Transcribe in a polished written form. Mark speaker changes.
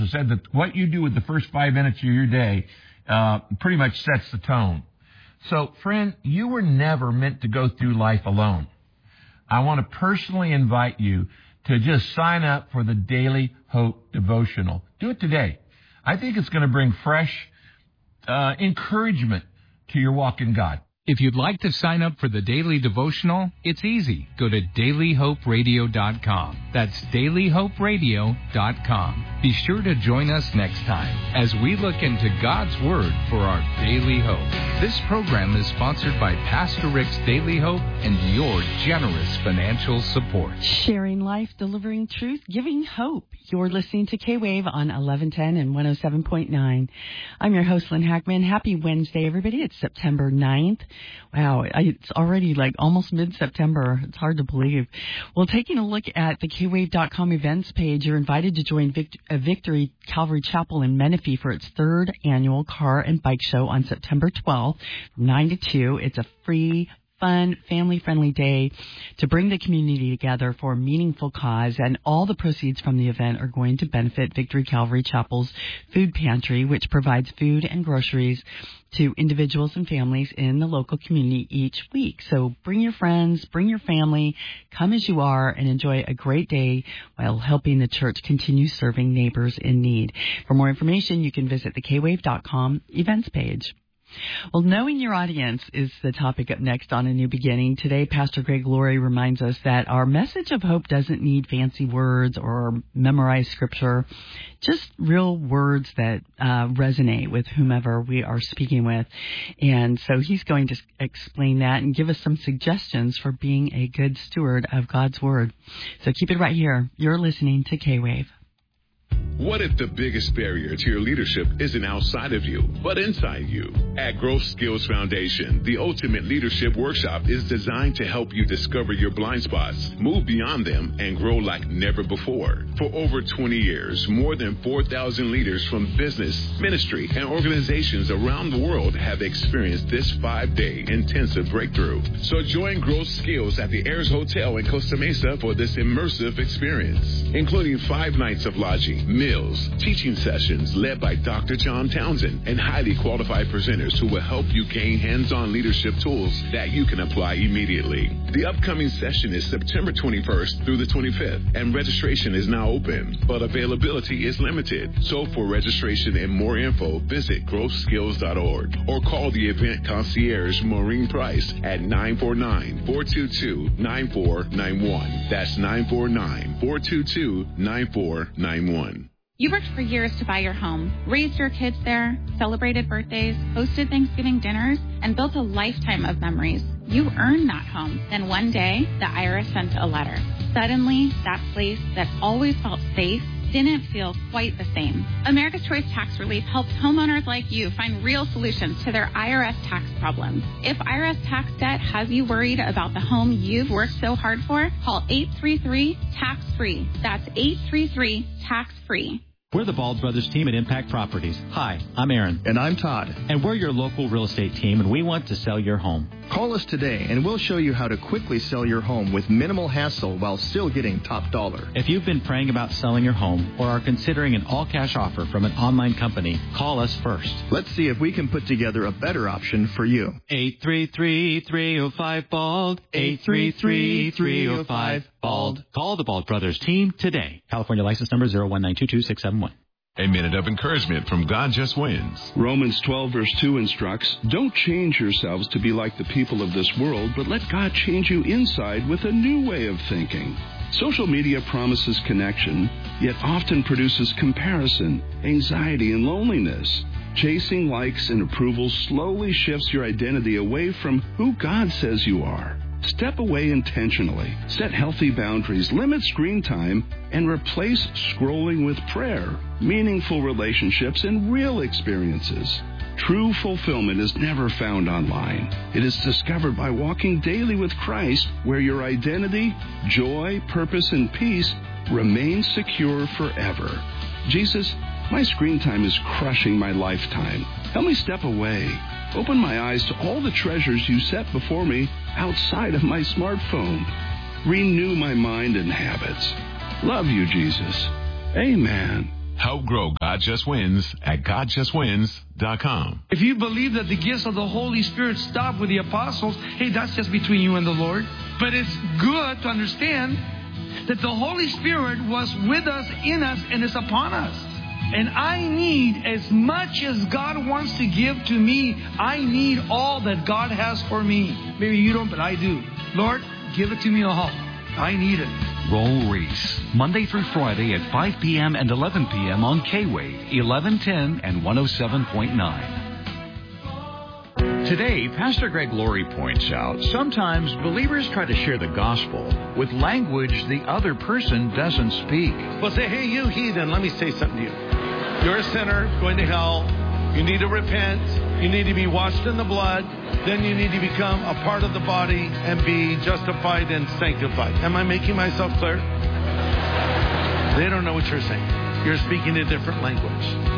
Speaker 1: have said that what you do with the first 5 minutes of your day pretty much sets the tone. So, friend, you were never meant to go through life alone. I want to personally invite you to just sign up for the Daily Hope Devotional. Do it today. I think it's going to bring fresh encouragement to your walk in God.
Speaker 2: If you'd like to sign up for the Daily Devotional, it's easy. Go to dailyhoperadio.com. That's dailyhoperadio.com. Be sure to join us next time as we look into God's Word for our daily hope. This program is sponsored by Pastor Rick's Daily Hope and your generous financial support.
Speaker 3: Sharing life, delivering truth, giving hope. You're listening to K-Wave on 1110 and 107.9. I'm your host, Lynn Hackman. Happy Wednesday, everybody. It's September 9th. Wow, it's already like almost mid-September. It's hard to believe. Well, taking a look at the kwave.com events page, you're invited to join Victory Calvary Chapel in Menifee for its third annual car and bike show on September 12th from 9 to 2. It's a free, fun, family-friendly day to bring the community together for a meaningful cause, and all the proceeds from the event are going to benefit Victory Calvary Chapel's food pantry, which provides food and groceries to individuals and families in the local community each week. So bring your friends, bring your family, come as you are, and enjoy a great day while helping the church continue serving neighbors in need. For more information, you can visit the kwave.com events page. Well, knowing your audience is the topic up next on A New Beginning. Today, Pastor Greg Laurie reminds us that our message of hope doesn't need fancy words or memorized scripture, just real words that resonate with whomever we are speaking with. And so he's going to explain that and give us some suggestions for being a good steward of God's Word. So keep it right here. You're listening to K-Wave.
Speaker 4: What if the biggest barrier to your leadership isn't outside of you, but inside you? At Growth Skills Foundation, the Ultimate Leadership Workshop is designed to help you discover your blind spots, move beyond them, and grow like never before. For over 20 years, more than 4,000 leaders from business, ministry, and organizations around the world have experienced this 5-day intensive breakthrough. So join Growth Skills at the Ayers Hotel in Costa Mesa for this immersive experience, including 5 nights of lodging, meals, teaching sessions led by Dr. John Townsend, and highly qualified presenters who will help you gain hands-on leadership tools that you can apply immediately. The upcoming session is September 21st through the 25th, and registration is now open, but availability is limited. So for registration and more info, visit growthskills.org or call the event concierge Maureen Price at 949-422-9491. That's 949-422-9491.
Speaker 5: You worked for years to buy your home, raised your kids there, celebrated birthdays, hosted Thanksgiving dinners, and built a lifetime of memories. You earned that home. Then one day, the IRS sent a letter. Suddenly, that place that always felt safe didn't feel quite the same. America's Choice Tax Relief helps homeowners like you find real solutions to their IRS tax problems. If IRS tax debt has you worried about the home you've worked so hard for, call 833-TAX-FREE. That's 833-TAX-FREE.
Speaker 6: We're the Bald Brothers team at Impact Properties. Hi, I'm Aaron.
Speaker 7: And I'm Todd.
Speaker 6: And we're your local real estate team, and we want to sell your home.
Speaker 7: Call us today, and we'll show you how to quickly sell your home with minimal hassle while still getting top dollar.
Speaker 6: If you've been praying about selling your home or are considering an all-cash offer from an online company, call us first.
Speaker 7: Let's see if we can put together a better option for you.
Speaker 6: 833-305-BALD. 833-305-BALD. Call the Bald Brothers team today. California license number 01922-671.
Speaker 4: A minute of encouragement from God Just Wins.
Speaker 8: Romans 12 verse 2 instructs, don't change yourselves to be like the people of this world, but let God change you inside with a new way of thinking. Social media promises connection, yet often produces comparison, anxiety, and loneliness. Chasing likes and approval slowly shifts your identity away from who God says you are. Step away intentionally, set healthy boundaries, limit screen time, and replace scrolling with prayer, meaningful relationships, and real experiences. True fulfillment is never found online. It is discovered by walking daily with Christ, where your identity, joy, purpose, and peace remain secure forever. Jesus, my screen time is crushing my lifetime. Help me step away. Open my eyes to all the treasures you set before me outside of my smartphone. Renew my mind and habits. Love you, Jesus. Amen.
Speaker 4: Help grow God Just Wins at GodJustWins.com.
Speaker 9: If you believe that the gifts of the Holy Spirit stop with the apostles, hey, that's just between you and the Lord. But it's good to understand that the Holy Spirit was with us, in us, and is upon us. And I need, as much as God wants to give to me, I need all that God has for me. Maybe you don't, but I do. Lord, give it to me all. I need it.
Speaker 10: Roll Reese, Monday through Friday at 5 p.m. and 11 p.m. on K-Wave, 1110 and 107.9.
Speaker 11: Today, Pastor Greg Laurie points out, sometimes believers try to share the gospel with language the other person doesn't speak.
Speaker 12: Well, say, hey, you heathen, let me say something to you. You're a sinner going to hell. You need to repent. You need to be washed in the blood. Then you need to become a part of the body and be justified and sanctified. Am I making myself clear? They don't know what you're saying. You're speaking a different language.